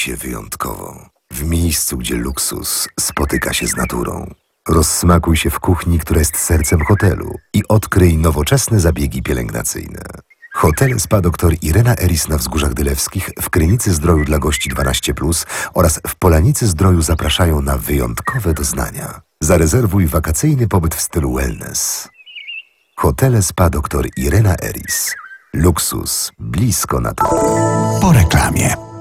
się wyjątkowo. W miejscu, gdzie luksus spotyka się z naturą. Rozsmakuj się w kuchni, która jest sercem hotelu i odkryj nowoczesne zabiegi pielęgnacyjne. Hotel Spa Dr Irena Eris na Wzgórzach Dylewskich, w Krynicy Zdroju dla gości 12+, oraz w Polanicy Zdroju zapraszają na wyjątkowe doznania. Zarezerwuj wakacyjny pobyt w stylu wellness. Hotel Spa Dr Irena Eris. Luksus blisko natury. Po reklamie.